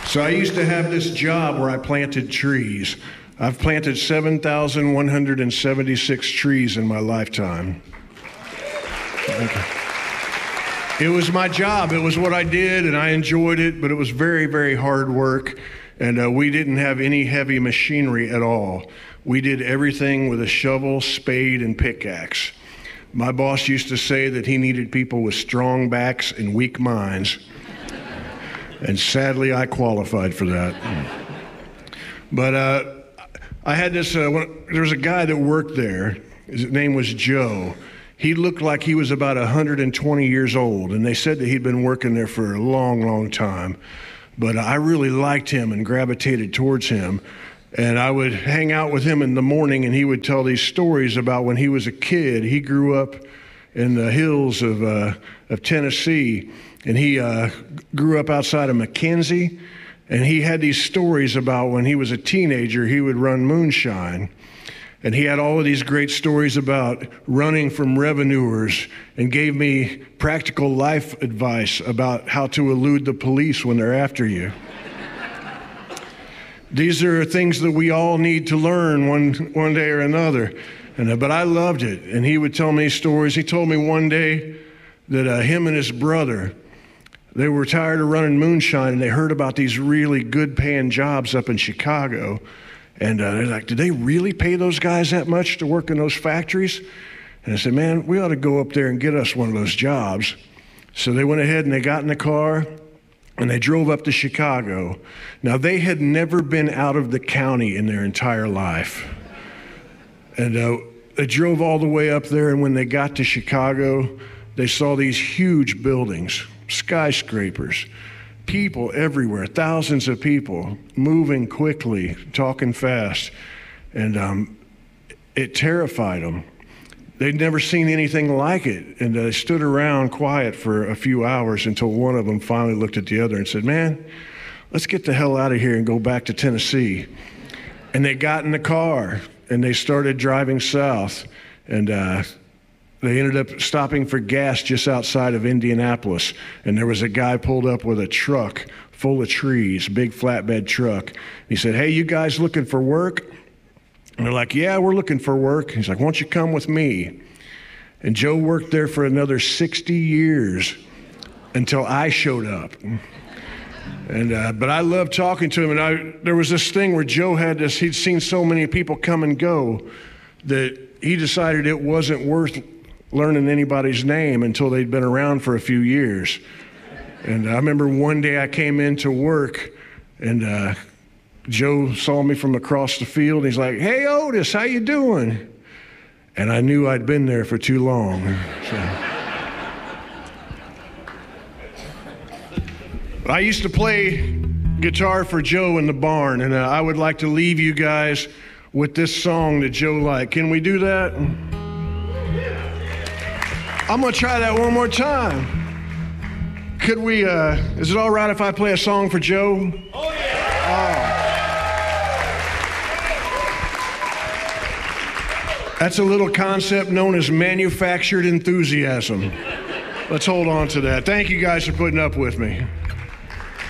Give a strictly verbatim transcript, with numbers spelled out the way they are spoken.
So I used to have this job where I planted trees. I've planted seven thousand one hundred seventy-six trees in my lifetime. It was my job. It was what I did, and I enjoyed it, but it was very, very hard work, and uh, we didn't have any heavy machinery at all. We did everything with a shovel, spade, and pickaxe. My boss used to say that he needed people with strong backs and weak minds, and sadly, I qualified for that. But uh, I had this, uh, there was a guy that worked there. His name was Joe. He looked like he was about one hundred twenty years old, and they said that he'd been working there for a long, long time. But I really liked him and gravitated towards him. And I would hang out with him in the morning, and he would tell these stories about when he was a kid. He grew up in the hills of, uh, of Tennessee, and he uh, grew up outside of McKenzie. And he had these stories about when he was a teenager, he would run moonshine. And he had all of these great stories about running from revenuers, and gave me practical life advice about how to elude the police when they're after you. These are things that we all need to learn one, one day or another. And, uh, but I loved it. And he would tell me stories. He told me one day that uh, him and his brother, they were tired of running moonshine, and they heard about these really good paying jobs up in Chicago. And uh, they're like, did they really pay those guys that much to work in those factories? And I said, man, we ought to go up there and get us one of those jobs. So they went ahead and they got in the car, and they drove up to Chicago. Now, they had never been out of the county in their entire life. And uh, they drove all the way up there, and when they got to Chicago, they saw these huge buildings, skyscrapers, people everywhere, thousands of people moving quickly, talking fast. And um, it terrified them. They'd never seen anything like it. And they stood around quiet for a few hours until one of them finally looked at the other and said, man, let's get the hell out of here and go back to Tennessee. And they got in the car and they started driving south. And uh, they ended up stopping for gas just outside of Indianapolis. And there was a guy pulled up with a truck full of trees, a big flatbed truck. He said, hey, you guys looking for work? And they're like, yeah, we're looking for work. He's like, why don't you come with me? And Joe worked there for another sixty years until I showed up. And uh, but I loved talking to him. And I, there was this thing where Joe had this, he'd seen so many people come and go that he decided it wasn't worth learning anybody's name until they'd been around for a few years. And I remember one day I came into work, and uh, Joe saw me from across the field. And he's like, hey, Otis, how you doing? And I knew I'd been there for too long. So. I used to play guitar for Joe in the barn, and uh, I would like to leave you guys with this song that Joe liked. Can we do that? I'm gonna try that one more time. Could we, uh, is it all right if I play a song for Joe? Oh, yeah. Oh. That's a little concept known as manufactured enthusiasm. Let's hold on to that. Thank you guys for putting up with me.